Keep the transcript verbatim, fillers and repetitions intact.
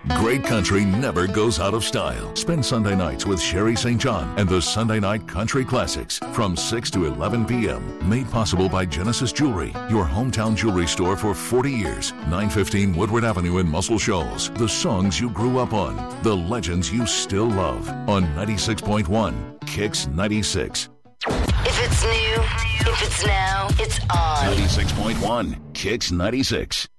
Great country never goes out of style. Spend Sunday nights with Sherry Saint John and the Sunday Night Country Classics from six to eleven p.m. Made possible by Genesis Jewelry, your hometown jewelry store for forty years. nine fifteen Woodward Avenue in Muscle Shoals. The songs you grew up on. The legends you still love. On ninety-six point one, Kicks ninety-six. If it's new, if it's now, it's on. ninety-six point one, Kicks ninety-six.